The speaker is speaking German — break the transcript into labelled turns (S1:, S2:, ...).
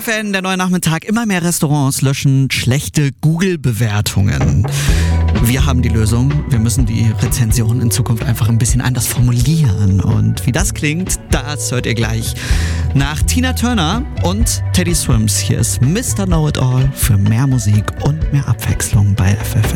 S1: FFN, der neue Nachmittag. Immer mehr Restaurants löschen schlechte Google-Bewertungen. Wir haben die Lösung. Wir müssen die Rezension in Zukunft einfach ein bisschen anders formulieren. Und wie das klingt, das hört ihr gleich nach Tina Turner und Teddy Swims. Hier ist Mr. Know-It-All für mehr Musik und mehr Abwechslung bei FFN.